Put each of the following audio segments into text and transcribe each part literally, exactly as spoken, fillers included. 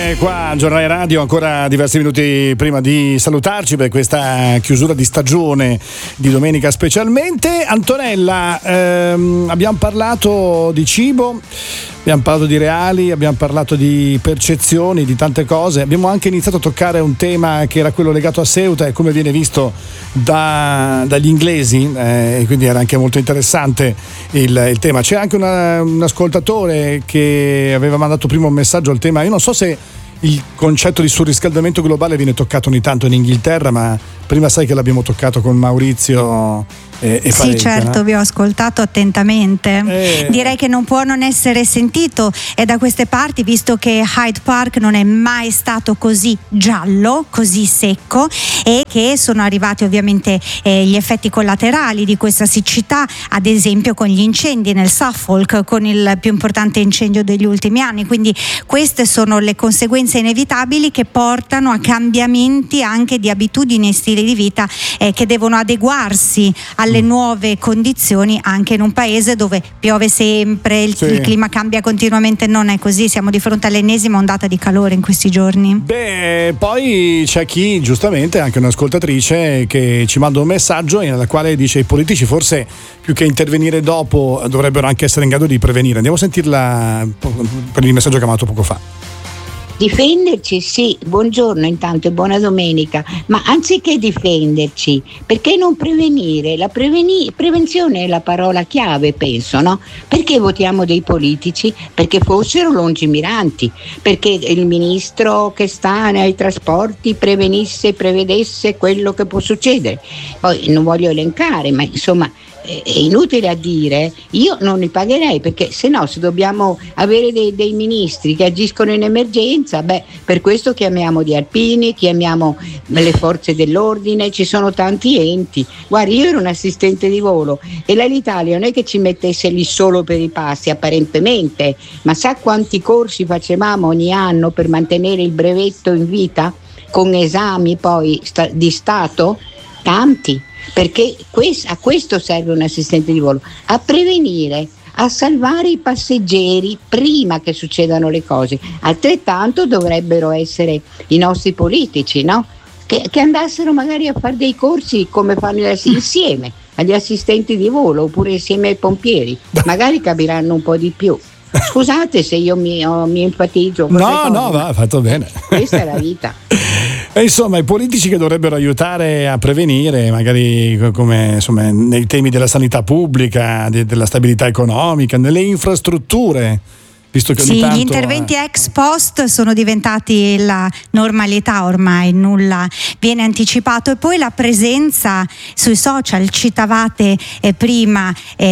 Bene, qua Giornale Radio, ancora diversi minuti prima di salutarci per questa chiusura di stagione di domenica specialmente. Antonella, ehm, abbiamo parlato di cibo, abbiamo parlato di reali, abbiamo parlato di percezioni, di tante cose. Abbiamo anche iniziato a toccare un tema che era quello legato a Ceuta e come viene visto da, dagli inglesi, eh, quindi era anche molto interessante il, il tema. C'è anche una, un ascoltatore che aveva mandato prima un messaggio al tema. Io non so se il concetto di surriscaldamento globale viene toccato ogni tanto in Inghilterra, ma prima sai che l'abbiamo toccato con Maurizio e, e sì, certo, vi ho ascoltato attentamente. Eh. Direi che non può non essere sentito e da queste parti, visto che Hyde Park non è mai stato così giallo, così secco, e che sono arrivati ovviamente eh, gli effetti collaterali di questa siccità, ad esempio con gli incendi nel Suffolk, con il più importante incendio degli ultimi anni. Quindi queste sono le conseguenze inevitabili che portano a cambiamenti anche di abitudini e stili di vita eh, che devono adeguarsi alle nuove condizioni anche in un paese dove piove sempre, il, sì. il clima cambia continuamente. Non è così, siamo di fronte all'ennesima ondata di calore in questi giorni. Beh, poi c'è chi, giustamente, anche un'ascoltatrice, che ci manda un messaggio nella quale dice: i politici forse più che intervenire dopo dovrebbero anche essere in grado di prevenire. Andiamo a sentirla per il messaggio che ha mandato poco fa. Difenderci, sì, buongiorno intanto e buona domenica, ma anziché difenderci, perché non prevenire? La preveni- prevenzione è la parola chiave, penso, no? Perché votiamo dei politici? Perché fossero lungimiranti, perché il ministro che sta ai trasporti prevenisse, prevedesse quello che può succedere. Poi non voglio elencare, ma insomma è inutile a dire, io non li pagherei, perché se no, se dobbiamo avere dei, dei ministri che agiscono in emergenza, beh, per questo chiamiamo gli alpini, chiamiamo le forze dell'ordine, ci sono tanti enti. Guardi, io ero un assistente di volo e l'Alitalia non è che ci mettesse lì solo per i passi, apparentemente, ma sa quanti corsi facevamo ogni anno per mantenere il brevetto in vita, con esami poi sta- di Stato? Tanti. Perché a questo serve un assistente di volo, a prevenire, a salvare i passeggeri prima che succedano le cose. Altrettanto dovrebbero essere i nostri politici, no? Che, che andassero magari a fare dei corsi come fanno insieme agli assistenti di volo oppure insieme ai pompieri, magari capiranno un po' di più. Scusate se io mi, oh, mi enfatizzo. No, no, va, fatto bene. Questa è la vita. E insomma, i politici che dovrebbero aiutare a prevenire, magari come insomma, nei temi della sanità pubblica, de, della stabilità economica, nelle infrastrutture. Visto che ogni sì, tanto, gli interventi eh. ex post sono diventati la normalità ormai, nulla viene anticipato. E poi la presenza sui social, citavate eh, prima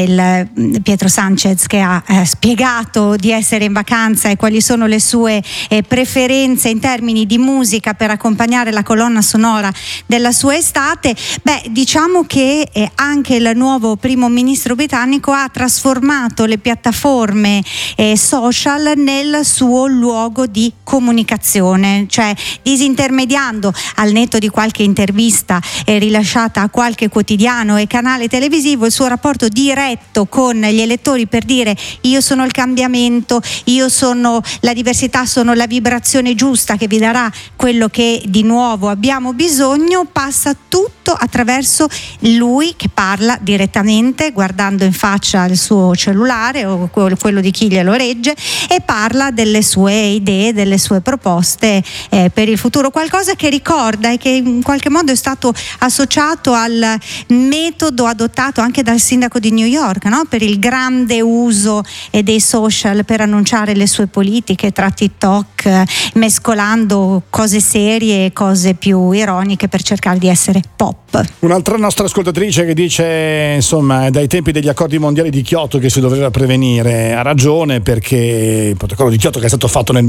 il, Pietro Sanchez che ha eh, spiegato di essere in vacanza e quali sono le sue eh, preferenze in termini di musica per accompagnare la colonna sonora della sua estate. Beh, diciamo che eh, anche il nuovo primo ministro britannico ha trasformato le piattaforme eh, social nel suo luogo di comunicazione, cioè disintermediando, al netto di qualche intervista eh, rilasciata a qualche quotidiano e canale televisivo, il suo rapporto diretto con gli elettori per dire: io sono il cambiamento, io sono la diversità, sono la vibrazione giusta che vi darà quello che di nuovo abbiamo bisogno. Passa tutto attraverso lui che parla direttamente guardando in faccia il suo cellulare o quello di chi glielo regge e parla delle sue idee, delle sue proposte eh, per il futuro, qualcosa che ricorda e che in qualche modo è stato associato al metodo adottato anche dal sindaco di New York, no? Per il grande uso eh, dei social per annunciare le sue politiche tra TikTok, eh, mescolando cose serie e cose più ironiche per cercare di essere pop. Un'altra nostra ascoltatrice che dice, insomma, dai tempi degli accordi mondiali di Kyoto che si doveva prevenire. Ha ragione, perché il protocollo di Kyoto, che è stato fatto nel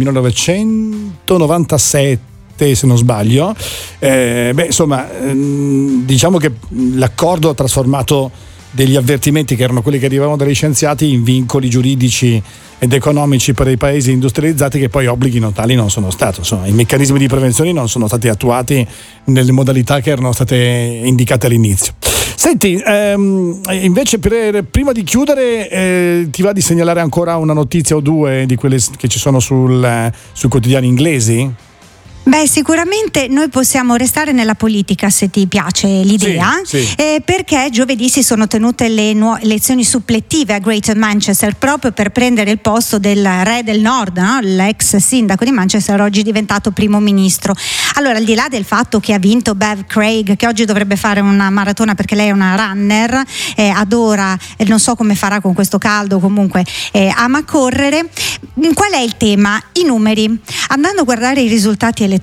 millenovecentonovantasette, se non sbaglio, eh, beh, insomma, ehm, diciamo che l'accordo ha trasformato degli avvertimenti che erano quelli che arrivavano dagli scienziati in vincoli giuridici ed economici per i paesi industrializzati, che poi obblighi tali non sono stati. Insomma, i meccanismi di prevenzione non sono stati attuati nelle modalità che erano state indicate all'inizio. Senti, ehm, invece per, prima di chiudere eh, ti va di segnalare ancora una notizia o due di quelle che ci sono sul, sui quotidiani inglesi? Beh, sicuramente noi possiamo restare nella politica, se ti piace l'idea, sì, sì. Eh, perché giovedì si sono tenute le nuove elezioni suppletive a Greater Manchester proprio per prendere il posto del re del nord, no? L'ex sindaco di Manchester, oggi diventato primo ministro. Allora, al di là del fatto che ha vinto Bev Craig, che oggi dovrebbe fare una maratona perché lei è una runner, eh, adora, eh, non so come farà con questo caldo, comunque eh, ama correre. Qual è il tema? I numeri. Andando a guardare i risultati elettorali,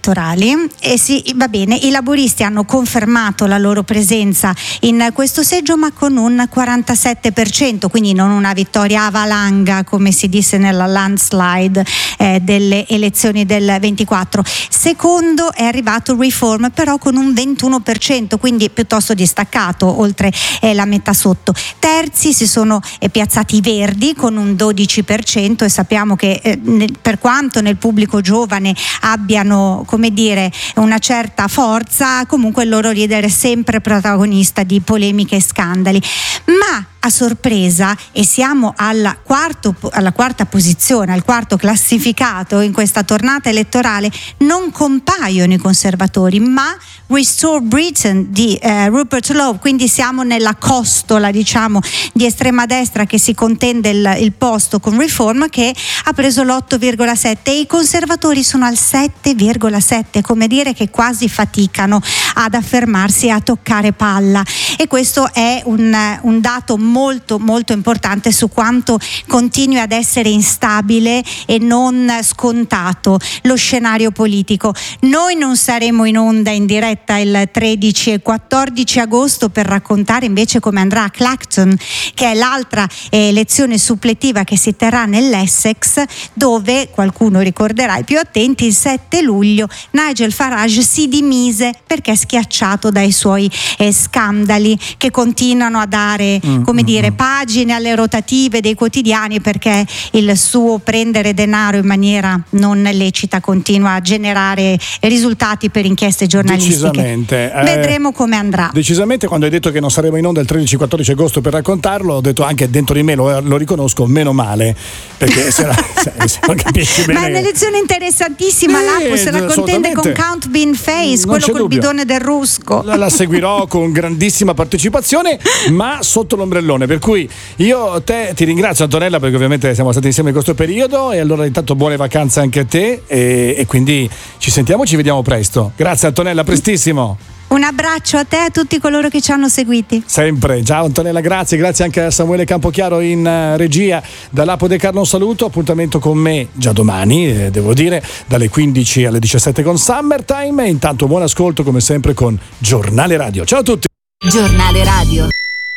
e sì, va bene, i laburisti hanno confermato la loro presenza in questo seggio, ma con un quarantasette per cento, quindi non una vittoria a valanga come si disse nella landslide eh, delle elezioni del ventiquattro. Secondo è arrivato Reform, però con un ventuno per cento, quindi piuttosto distaccato, oltre eh, la metà sotto. Terzi si sono eh, piazzati i Verdi con un dodici per cento, e sappiamo che eh, nel, per quanto nel pubblico giovane abbiano, come dire, una certa forza, comunque il loro leader è sempre protagonista di polemiche e scandali. Ma a sorpresa, e siamo alla, quarto, alla quarta posizione, al quarto classificato in questa tornata elettorale, non compaiono i conservatori, ma Restore Britain di eh, Rupert Lowe, quindi siamo nella costola, diciamo, di estrema destra che si contende il, il posto con Reform, che ha preso l'otto virgola sette, e i conservatori sono al sette virgola sette, come dire che quasi faticano ad affermarsi e a toccare palla, e questo è un, un dato molto molto importante su quanto continui ad essere instabile e non scontato lo scenario politico. Noi non saremo in onda in diretta il tredici e quattordici agosto per raccontare invece come andrà a Clacton, che è l'altra elezione suppletiva che si terrà nell'Essex, dove qualcuno ricorderà, i più attenti, il sette luglio Nigel Farage si dimise perché schiacciato dai suoi eh, scandali che continuano a dare mm, come mm, dire pagine alle rotative dei quotidiani, perché il suo prendere denaro in maniera non lecita continua a generare risultati per inchieste giornalistiche. Decisamente. Vedremo eh, come andrà. Decisamente. Quando hai detto che non saremo in onda il tredici quattordici agosto per raccontarlo, ho detto anche dentro di me, lo, lo riconosco, meno male, perché se, la, se, se non capisci bene. Ma è un'elezione interessantissima, eh, l'Apu se la contende con Count Bean Face, non quello col dubbio. Bidone del rusco. La, la seguirò con grandissima partecipazione, ma sotto l'ombrellone, per cui io te ti ringrazio, Antonella, perché ovviamente siamo stati insieme in questo periodo, e allora intanto buone vacanze anche a te, e, e quindi ci sentiamo, ci vediamo presto. Grazie Antonella, prestissimo. Un abbraccio a te e a tutti coloro che ci hanno seguiti. Sempre. Ciao Antonella, grazie. Grazie anche a Samuele Campochiaro in uh, regia. Dall'Apo De Carlo un saluto. Appuntamento con me già domani, eh, devo dire, dalle quindici alle diciassette con Summertime. E intanto buon ascolto come sempre con Giornale Radio. Ciao a tutti. Giornale Radio.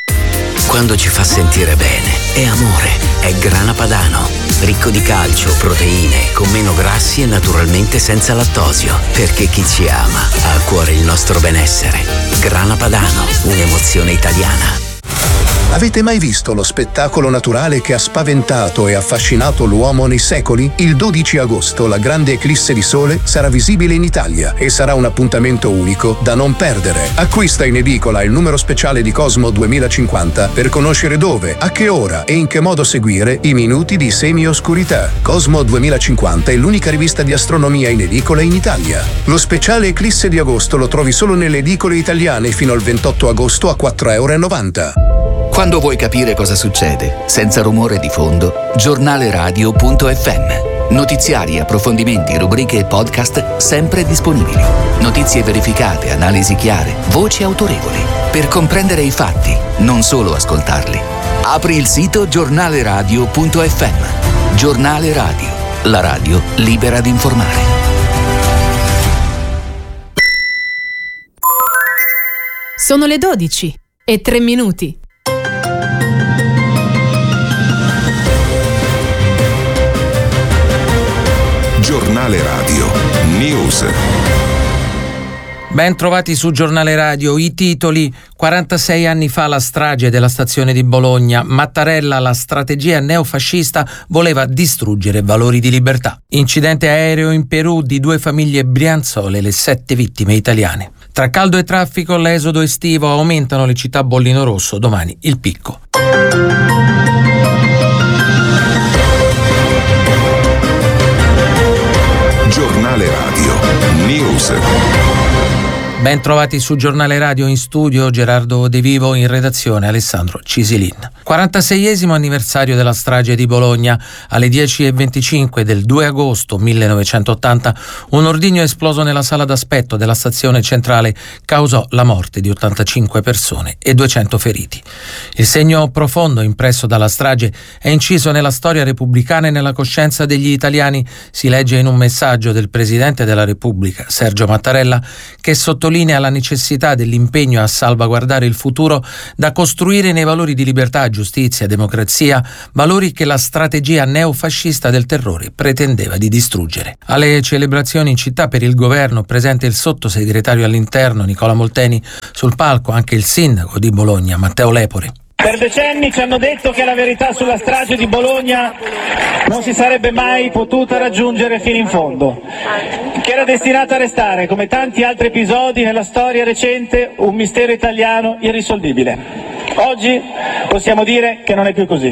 Quando ci fa sentire bene è amore, è Grana Padano, ricco di calcio, proteine, con meno grassi e naturalmente senza lattosio, perché chi ci ama ha a cuore il nostro benessere. Grana Padano, un'emozione italiana. Avete mai visto lo spettacolo naturale che ha spaventato e affascinato l'uomo nei secoli? Il dodici agosto la grande eclisse di sole sarà visibile in Italia e sarà un appuntamento unico da non perdere. Acquista in edicola il numero speciale di Cosmo duemilacinquanta per conoscere dove, a che ora e in che modo seguire i minuti di semi-oscurità. Cosmo duemilacinquanta è l'unica rivista di astronomia in edicola in Italia. Lo speciale eclisse di agosto lo trovi solo nelle edicole italiane fino al ventotto agosto a quattro virgola novanta euro. Quando vuoi capire cosa succede, senza rumore di fondo, giornaleradio punto effe emme. Notiziari, approfondimenti, rubriche e podcast sempre disponibili. Notizie verificate, analisi chiare, voci autorevoli. Per comprendere i fatti, non solo ascoltarli. Apri il sito giornaleradio punto effe emme. Giornale Radio, la radio libera di informare. Sono le dodici e tre minuti. Giornale Radio News. Ben trovati su Giornale Radio. I titoli: quarantasei anni fa la strage della stazione di Bologna. Mattarella, la strategia neofascista voleva distruggere valori di libertà. Incidente aereo in Perù di due famiglie brianzole, le sette vittime italiane. Tra caldo e traffico, l'esodo estivo, aumentano le città bollino rosso, domani il picco. Giornale Radio News. Ben trovati su Giornale Radio, in studio Gerardo De Vivo, in redazione Alessandro Cisilin. quarantaseiesimo anniversario della strage di Bologna. Alle dieci e venticinque del due agosto millenovecentottanta un ordigno esploso nella sala d'aspetto della stazione centrale causò la morte di ottantacinque persone e duecento feriti. Il segno profondo impresso dalla strage è inciso nella storia repubblicana e nella coscienza degli italiani, si legge in un messaggio del Presidente della Repubblica, Sergio Mattarella, che sottolinea la necessità dell'impegno a salvaguardare il futuro da costruire nei valori di libertà, giustizia e democrazia, valori che la strategia neofascista del terrore pretendeva di distruggere. Alle celebrazioni in città per il governo presente il sottosegretario all'interno Nicola Molteni, sul palco anche il sindaco di Bologna Matteo Lepore. Per decenni ci hanno detto che la verità sulla strage di Bologna non si sarebbe mai potuta raggiungere fino in fondo, che era destinata a restare, come tanti altri episodi nella storia recente, un mistero italiano irrisolvibile. Oggi possiamo dire che non è più così.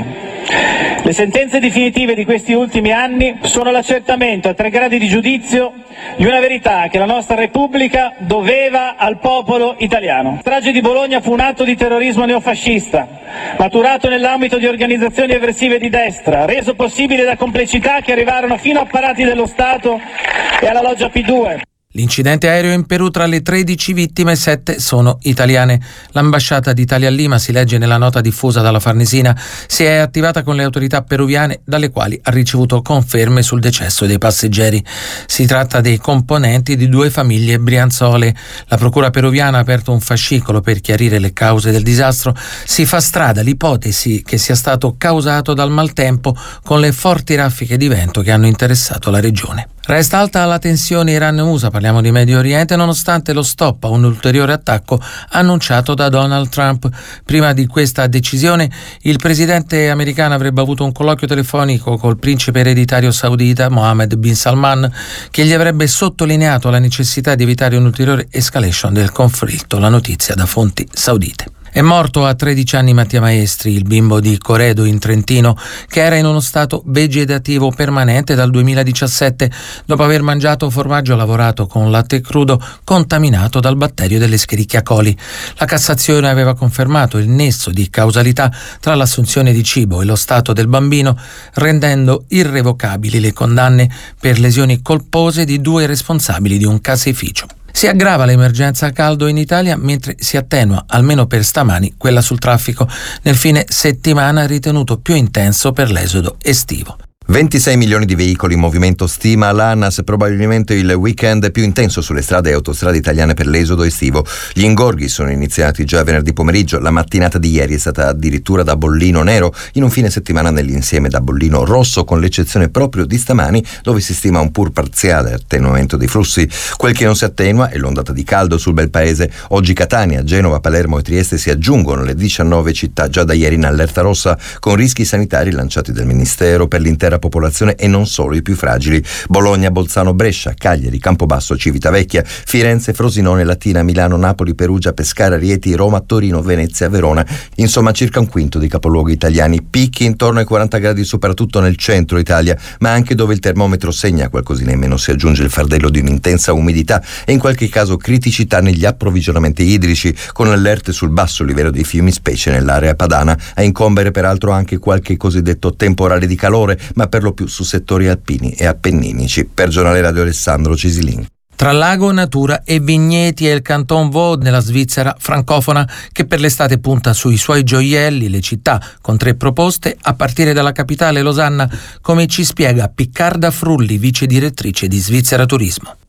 Le sentenze definitive di questi ultimi anni sono l'accertamento a tre gradi di giudizio di una verità che la nostra Repubblica doveva al popolo italiano. La strage di Bologna fu un atto di terrorismo neofascista, maturato nell'ambito di organizzazioni eversive di destra, reso possibile da complicità che arrivarono fino a apparati dello Stato e alla loggia P due. L'incidente aereo in Perù, tra le tredici vittime, sette sono italiane. L'ambasciata d'Italia a Lima, si legge nella nota diffusa dalla Farnesina, si è attivata con le autorità peruviane, dalle quali ha ricevuto conferme sul decesso dei passeggeri. Si tratta dei componenti di due famiglie brianzole. La procura peruviana ha aperto un fascicolo per chiarire le cause del disastro. Si fa strada l'ipotesi che sia stato causato dal maltempo con le forti raffiche di vento che hanno interessato la regione. Resta alta la tensione Iran-U S A, parliamo di Medio Oriente, nonostante lo stop a un ulteriore attacco annunciato da Donald Trump. Prima di questa decisione, il presidente americano avrebbe avuto un colloquio telefonico col principe ereditario saudita Mohammed bin Salman, che gli avrebbe sottolineato la necessità di evitare un'ulteriore escalation del conflitto. La notizia da fonti saudite. È morto a tredici anni Mattia Maestri, il bimbo di Coredo in Trentino, che era in uno stato vegetativo permanente dal duemiladiciassette dopo aver mangiato formaggio lavorato con latte crudo contaminato dal batterio dell'Escherichia coli. La Cassazione aveva confermato il nesso di causalità tra l'assunzione di cibo e lo stato del bambino, rendendo irrevocabili le condanne per lesioni colpose di due responsabili di un caseificio. Si aggrava l'emergenza caldo in Italia, mentre si attenua, almeno per stamani, quella sul traffico, nel fine settimana ritenuto più intenso per l'esodo estivo. ventisei milioni di veicoli in movimento, stima l'ANAS, probabilmente il weekend più intenso sulle strade e autostrade italiane per l'esodo estivo. Gli ingorghi sono iniziati già venerdì pomeriggio, la mattinata di ieri è stata addirittura da bollino nero, in un fine settimana nell'insieme da bollino rosso, con l'eccezione proprio di stamani, dove si stima un pur parziale attenuamento dei flussi. Quel che non si attenua è l'ondata di caldo sul bel paese. Oggi Catania, Genova, Palermo e Trieste si aggiungono alle diciannove città già da ieri in allerta rossa, con rischi sanitari lanciati dal Ministero per l'intera popolazione e non solo i più fragili. Bologna, Bolzano, Brescia, Cagliari, Campobasso, Civitavecchia, Firenze, Frosinone, Latina, Milano, Napoli, Perugia, Pescara, Rieti, Roma, Torino, Venezia, Verona. Insomma, circa un quinto dei capoluoghi italiani. Picchi intorno ai quaranta gradi soprattutto nel centro Italia, ma anche dove il termometro segna qualcosina in meno si aggiunge il fardello di un'intensa umidità e in qualche caso criticità negli approvvigionamenti idrici, con allerte sul basso livello dei fiumi, specie nell'area padana. A incombere peraltro anche qualche cosiddetto temporale di calore, ma per lo più su settori alpini e appenninici. Per Giornale Radio Alessandro Cisilin. Tra lago, natura e vigneti è il Canton Vaud nella Svizzera francofona, che per l'estate punta sui suoi gioielli, le città, con tre proposte a partire dalla capitale Losanna, come ci spiega Piccarda Frulli, vice direttrice di Svizzera Turismo.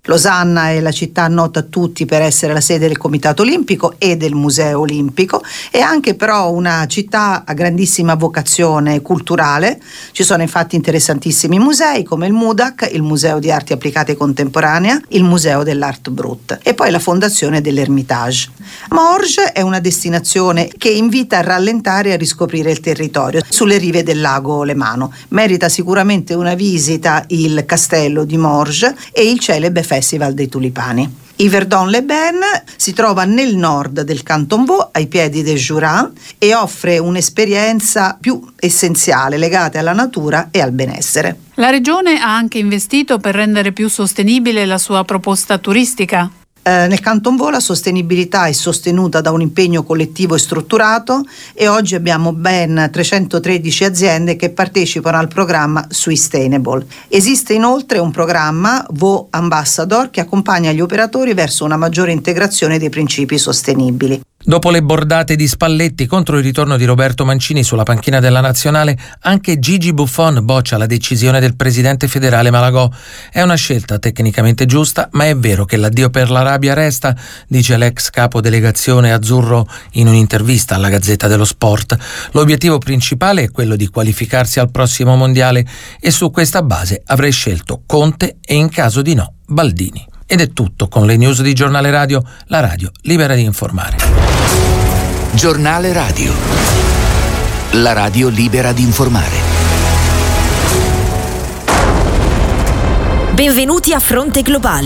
Losanna è la città nota a tutti per essere la sede del Comitato Olimpico e del Museo Olimpico, è anche però una città a grandissima vocazione culturale. Ci sono infatti interessantissimi musei come il MUDAC, il Museo di Arti Applicate Contemporanea, il Museo dell'Art Brut e poi la fondazione dell'Hermitage. Morges è una destinazione che invita a rallentare e a riscoprire il territorio sulle rive del lago Lemano. Merita sicuramente una visita il castello di Morges e il celebre Festival dei Tulipani. Yverdon-les-Bains si trova nel nord del Canton Vaud, ai piedi del Jura, e offre un'esperienza più essenziale legata alla natura e al benessere. La regione ha anche investito per rendere più sostenibile la sua proposta turistica. Eh, nel Canton Vaud la sostenibilità è sostenuta da un impegno collettivo e strutturato e oggi abbiamo ben trecentotredici aziende che partecipano al programma Sustainable. Esiste inoltre un programma Vaud Ambassador che accompagna gli operatori verso una maggiore integrazione dei principi sostenibili. Dopo le bordate di Spalletti contro il ritorno di Roberto Mancini sulla panchina della Nazionale, anche Gigi Buffon boccia la decisione del presidente federale Malagò. È una scelta tecnicamente giusta, ma è vero che l'addio per l'Arabia resta, dice l'ex capo delegazione azzurro in un'intervista alla Gazzetta dello Sport. L'obiettivo principale è quello di qualificarsi al prossimo mondiale e su questa base avrei scelto Conte e in caso di no Baldini. Ed è tutto con le news di Giornale Radio, la radio libera di informare. Giornale Radio, la radio libera di informare. Benvenuti a Fronte Globale.